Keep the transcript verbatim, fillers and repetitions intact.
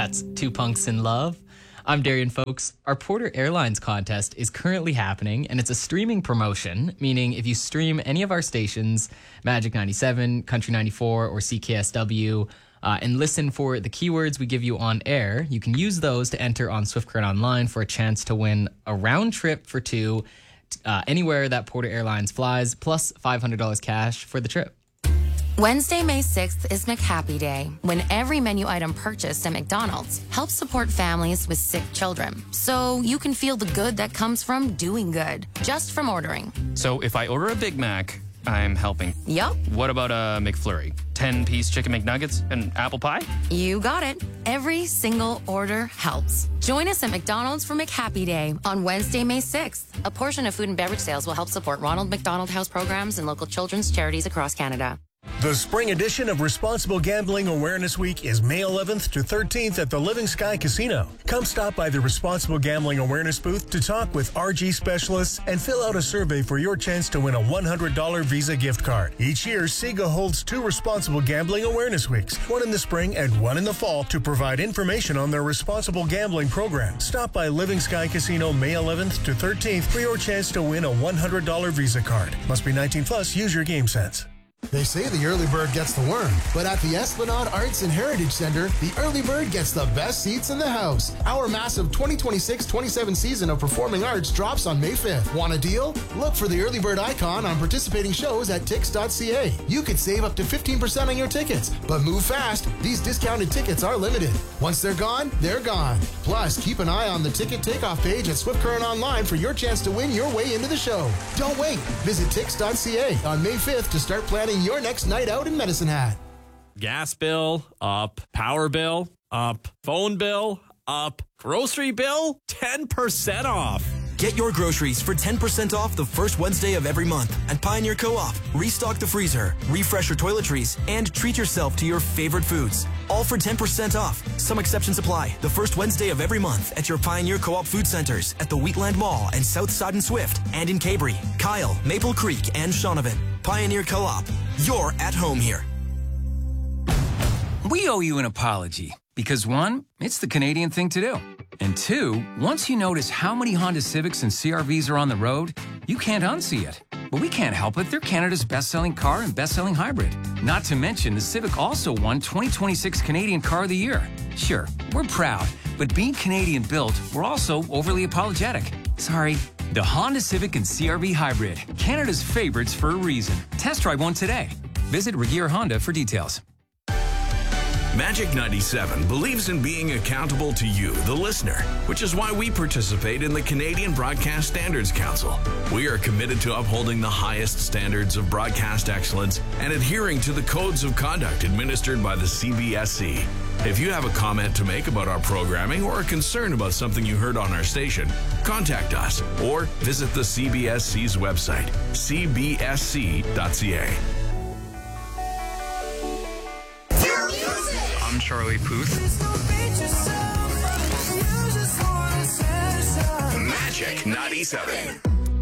That's Two Punks in Love. I'm Darian, folks. Our Porter Airlines contest is currently happening, and it's a streaming promotion, meaning if you stream any of our stations, Magic ninety-seven, Country ninety-four, or C K S W, uh, and listen for the keywords we give you on air, you can use those to enter on Swift Current Online for a chance to win a round trip for two uh, anywhere that Porter Airlines flies, plus five hundred dollars cash for the trip. Wednesday, May sixth is McHappy Day, when every menu item purchased at McDonald's helps support families with sick children. So you can feel the good that comes from doing good, just from ordering. So if I order a Big Mac, I'm helping. Yup. What about a McFlurry? ten-piece chicken McNuggets and apple pie? You got it. Every single order helps. Join us at McDonald's for McHappy Day on Wednesday, May sixth. A portion of food and beverage sales will help support Ronald McDonald House programs and local children's charities across Canada. The spring edition of Responsible Gambling Awareness Week is May eleventh to thirteenth at the Living Sky Casino. Come stop by the Responsible Gambling Awareness booth to talk with R G specialists and fill out a survey for your chance to win a one hundred dollars Visa gift card. Each year, SIGA holds two Responsible Gambling Awareness Weeks, one in the spring and one in the fall, to provide information on their responsible gambling program. Stop by Living Sky Casino May eleventh to thirteenth for your chance to win a one hundred dollars Visa card. Must be nineteen plus. Use your game sense. They say the early bird gets the worm, but at the Esplanade Arts and Heritage Center, the early bird gets the best seats in the house. Our massive twenty twenty-six twenty-seven season of performing arts drops on May fifth. Want a deal? Look for the early bird icon on participating shows at tix dot c a. You could save up to fifteen percent on your tickets, but move fast. These discounted tickets are limited. Once they're gone, they're gone. Plus, keep an eye on the ticket takeoff page at Swift Current Online for your chance to win your way into the show. Don't wait. Visit tix dot c a on May fifth to start planning your next night out in Medicine Hat. Gas bill, up. Power bill, up. Phone bill, up. Grocery bill, ten percent off. Get your groceries for ten percent off the first Wednesday of every month at Pioneer Co-op. Restock the freezer, refresh your toiletries, and treat yourself to your favorite foods. All for ten percent off. Some exceptions apply. The first Wednesday of every month at your Pioneer Co-op food centers at the Wheatland Mall and South Side and Swift, and in Cabri, Kyle, Maple Creek, and Shaunavon. Pioneer Co-op. You're at home here. We owe you an apology because, one, it's the Canadian thing to do. And two, once you notice how many Honda Civics and C R Vs are on the road, you can't unsee it. But we can't help it. They're Canada's best-selling car and best-selling hybrid. Not to mention, the Civic also won twenty twenty-six Canadian Car of the Year. Sure, we're proud, but being Canadian-built, we're also overly apologetic. Sorry. The Honda Civic and C R V Hybrid, Canada's favorites for a reason. Test drive one today. Visit Regier Honda for details. Magic ninety-seven believes in being accountable to you, the listener, which is why we participate in the Canadian Broadcast Standards Council. We are committed to upholding the highest standards of broadcast excellence and adhering to the codes of conduct administered by the C B S C. If you have a comment to make about our programming or a concern about something you heard on our station, contact us or visit the C B S C's website, c b s c dot c a. I'm Charlie Puth. Magic ninety-seven.